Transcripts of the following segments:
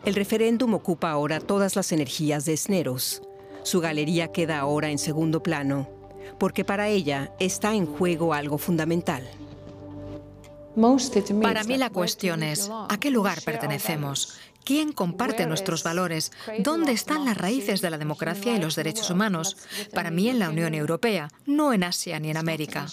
El referéndum ocupa ahora todas las energías de Sneros. Su galería queda ahora en segundo plano, porque para ella está en juego algo fundamental. Para mí la cuestión es, ¿a qué lugar pertenecemos? ¿Quién comparte nuestros valores? ¿Dónde están las raíces de la democracia y los derechos humanos? Para mí en la Unión Europea, no en Asia ni en América.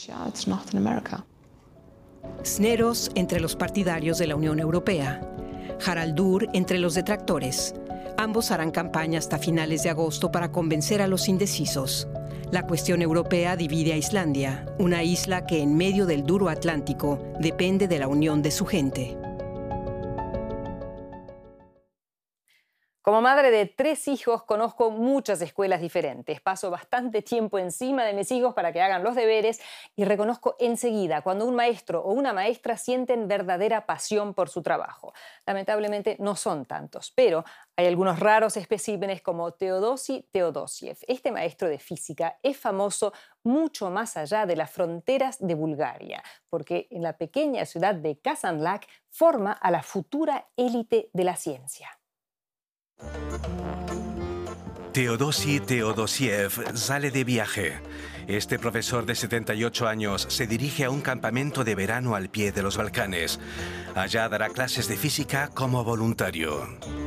Sneros entre los partidarios de la Unión Europea. Haraldur entre los detractores. Ambos harán campaña hasta finales de agosto para convencer a los indecisos. La cuestión europea divide a Islandia, una isla que en medio del duro Atlántico depende de la unión de su gente. Como madre de 3 hijos, conozco muchas escuelas diferentes. Paso bastante tiempo encima de mis hijos para que hagan los deberes y reconozco enseguida cuando un maestro o una maestra sienten verdadera pasión por su trabajo. Lamentablemente no son tantos, pero hay algunos raros especímenes como Teodosi Teodosiev. Este maestro de física es famoso mucho más allá de las fronteras de Bulgaria, porque en la pequeña ciudad de Kazanlak forma a la futura élite de la ciencia. Teodosi Teodosiev sale de viaje. Este profesor de 78 años se dirige a un campamento de verano al pie de los Balcanes. Allá dará clases de física como voluntario.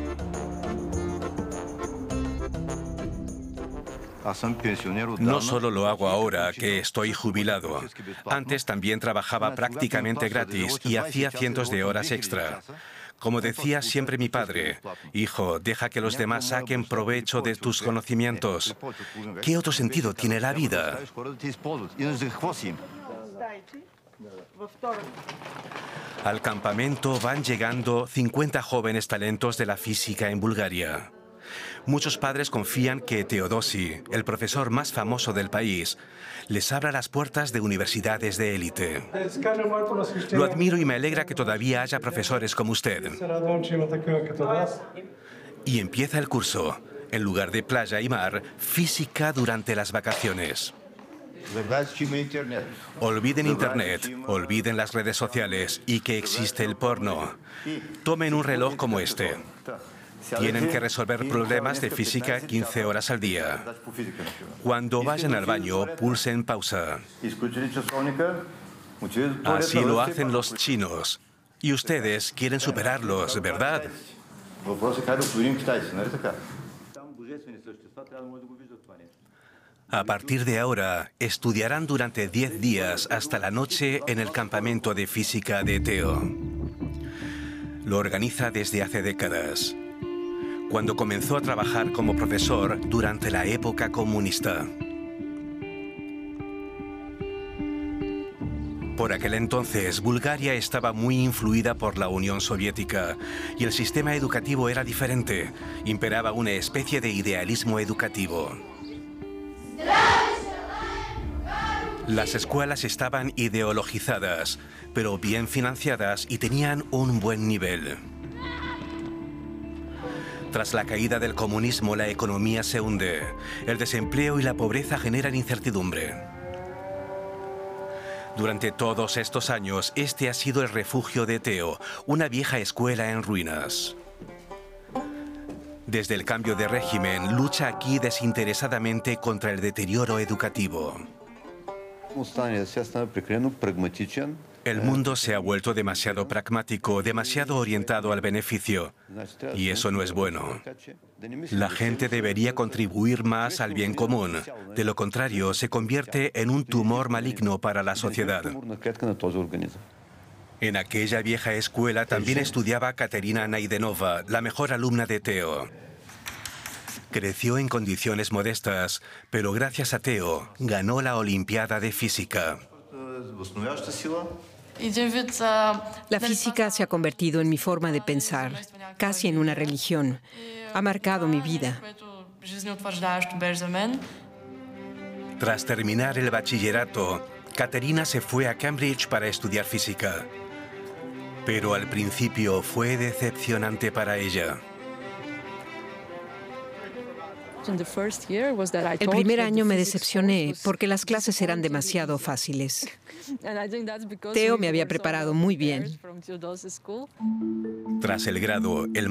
No solo lo hago ahora que estoy jubilado. Antes también trabajaba prácticamente gratis y hacía cientos de horas extra. Como decía siempre mi padre, hijo, deja que los demás saquen provecho de tus conocimientos. ¿Qué otro sentido tiene la vida? Al campamento van llegando 50 jóvenes talentos de la física en Bulgaria. Muchos padres confían que Teodosi, el profesor más famoso del país, les abra las puertas de universidades de élite. Lo admiro y me alegra que todavía haya profesores como usted. Y empieza el curso. En lugar de playa y mar, física durante las vacaciones. Olviden Internet, olviden las redes sociales y que existe el porno. Tomen un reloj como este. Tienen que resolver problemas de física 15 horas al día. Cuando vayan al baño, pulsen pausa. Así lo hacen los chinos. Y ustedes quieren superarlos, ¿verdad? A partir de ahora, estudiarán durante 10 días hasta la noche en el campamento de física de Teo. Lo organiza desde hace décadas, cuando comenzó a trabajar como profesor durante la época comunista. Por aquel entonces, Bulgaria estaba muy influida por la Unión Soviética y el sistema educativo era diferente. Imperaba una especie de idealismo educativo. Las escuelas estaban ideologizadas, pero bien financiadas y tenían un buen nivel. Tras la caída del comunismo, la economía se hunde. El desempleo y la pobreza generan incertidumbre. Durante todos estos años, este ha sido el refugio de Teo, una vieja escuela en ruinas. Desde el cambio de régimen, lucha aquí desinteresadamente contra el deterioro educativo. El mundo se ha vuelto demasiado pragmático, demasiado orientado al beneficio, y eso no es bueno. La gente debería contribuir más al bien común. De lo contrario, se convierte en un tumor maligno para la sociedad. En aquella vieja escuela también estudiaba Katerina Naidenova, la mejor alumna de Teo. Creció en condiciones modestas, pero gracias a Teo ganó la Olimpiada de Física. La física se ha convertido en mi forma de pensar, casi en una religión. Ha marcado mi vida. Tras terminar el bachillerato, Katerina se fue a Cambridge para estudiar física. Pero al principio fue decepcionante para ella. El primer año me decepcioné porque las clases eran demasiado fáciles. Teo me había preparado muy bien. Tras el grado, el